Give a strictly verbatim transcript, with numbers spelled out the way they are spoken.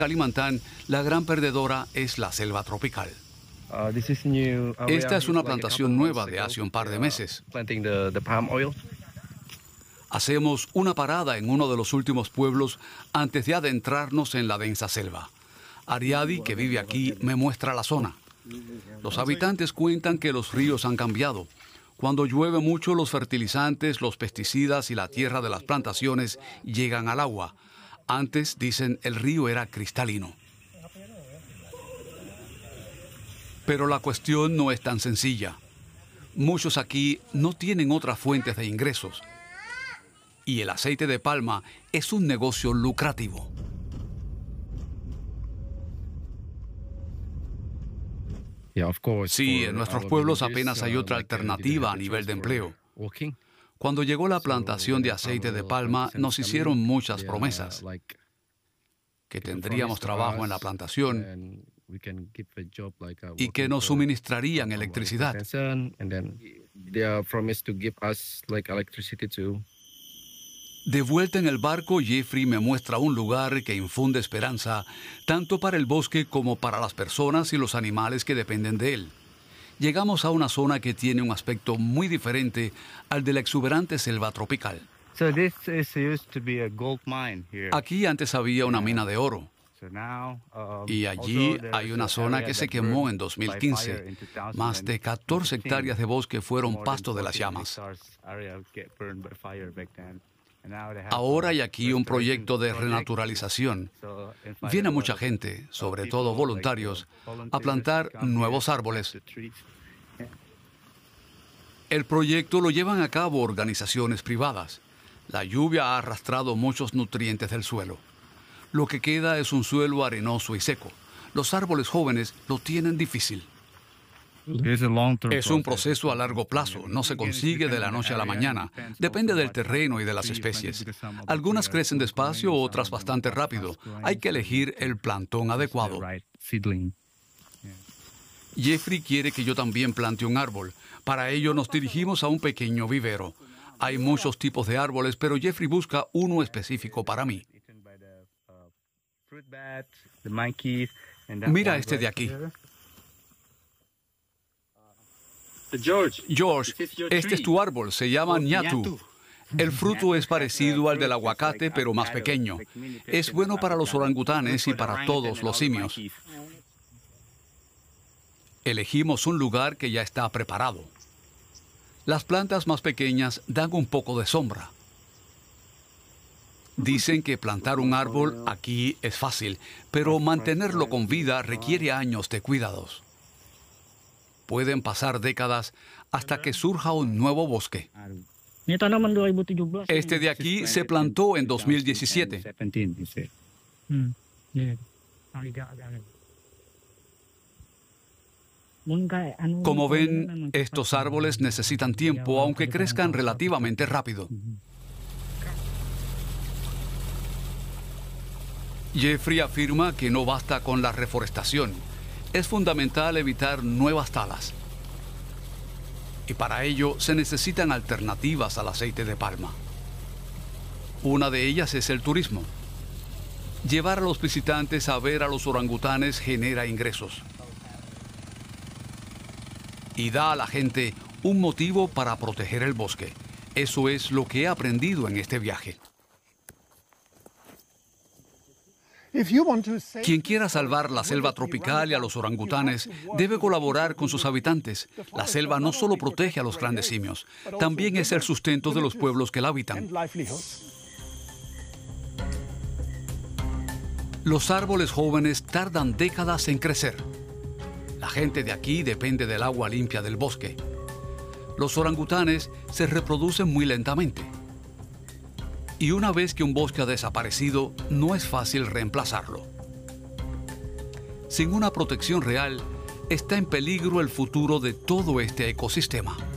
Kalimantan, la gran perdedora es la selva tropical. Esta es una plantación nueva de hace un par de meses. Hacemos una parada en uno de los últimos pueblos antes de adentrarnos en la densa selva. Ariadi, que vive aquí, me muestra la zona. Los habitantes cuentan que los ríos han cambiado. Cuando llueve mucho, los fertilizantes, los pesticidas y la tierra de las plantaciones llegan al agua. Antes, dicen, el río era cristalino. Pero la cuestión no es tan sencilla. Muchos aquí no tienen otras fuentes de ingresos. Y el aceite de palma es un negocio lucrativo. Sí, en nuestros pueblos apenas hay otra alternativa a nivel de empleo. Cuando llegó la plantación de aceite de palma, nos hicieron muchas promesas. Que tendríamos trabajo en la plantación y que nos suministrarían electricidad. De vuelta en el barco, Jeffrey me muestra un lugar que infunde esperanza tanto para el bosque como para las personas y los animales que dependen de él. Llegamos a una zona que tiene un aspecto muy diferente al de la exuberante selva tropical. Aquí antes había una mina de oro. Y allí hay una zona que se quemó en dos mil quince. Más de catorce hectáreas de bosque fueron pasto de las llamas. Ahora hay aquí un proyecto de renaturalización. Viene mucha gente, sobre todo voluntarios, a plantar nuevos árboles. El proyecto lo llevan a cabo organizaciones privadas. La lluvia ha arrastrado muchos nutrientes del suelo. Lo que queda es un suelo arenoso y seco. Los árboles jóvenes lo tienen difícil. Es un proceso a largo plazo, no se consigue de la noche a la mañana. Depende del terreno y de las especies. Algunas crecen despacio, otras bastante rápido. Hay que elegir el plantón adecuado. Jeffrey quiere que yo también plante un árbol. Para ello nos dirigimos a un pequeño vivero. Hay muchos tipos de árboles, pero Jeffrey busca uno específico para mí. Mira este de aquí. George, este es tu árbol, se llama ñatu. El fruto es parecido al del aguacate, pero más pequeño. Es bueno para los orangutanes y para todos los simios. Elegimos un lugar que ya está preparado. Las plantas más pequeñas dan un poco de sombra. Dicen que plantar un árbol aquí es fácil, pero mantenerlo con vida requiere años de cuidados. Pueden pasar décadas hasta que surja un nuevo bosque. Este de aquí se plantó en dos mil diecisiete. Como ven, estos árboles necesitan tiempo, aunque crezcan relativamente rápido. Jeffrey afirma que no basta con la reforestación. Es fundamental evitar nuevas talas. Y para ello se necesitan alternativas al aceite de palma. Una de ellas es el turismo. Llevar a los visitantes a ver a los orangutanes genera ingresos. Y da a la gente un motivo para proteger el bosque. Eso es lo que he aprendido en este viaje. Quien quiera salvar la selva tropical y a los orangutanes debe colaborar con sus habitantes. La selva no solo protege a los grandes simios, también es el sustento de los pueblos que la habitan. Los árboles jóvenes tardan décadas en crecer. La gente de aquí depende del agua limpia del bosque. Los orangutanes se reproducen muy lentamente. Y una vez que un bosque ha desaparecido, no es fácil reemplazarlo. Sin una protección real, está en peligro el futuro de todo este ecosistema.